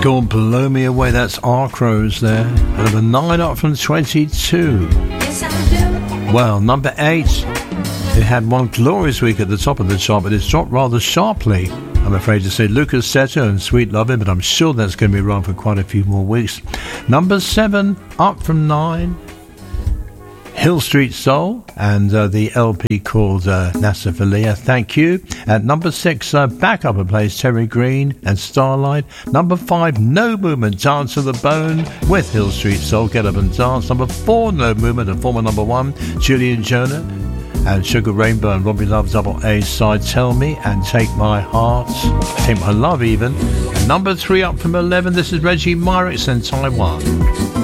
Called Blow Me Away. That's Our Crows there. Number 9 up from 22. Well, number 8. It had one glorious week at the top of the chart, but it's dropped rather sharply. I'm afraid to say Lucas Seto and Sweet Lovin', but I'm sure that's going to be around for quite a few more weeks. Number 7 up from 9. Hill Street Soul and the LP called Nasa Filia, Thank You. At number 6, back up a place, Terry Green and Starlight. Number 5, No Movement, Dance to the Bone with Hill Street Soul, Get Up and Dance. Number 4, No Movement, a former number 1, Julian Jonah and Sugar Rainbow and Robbie Love double A side, Tell Me and Take My Heart, Take My Love even. And number 3 up from 11, this is Reggie Myrick and Taiwan.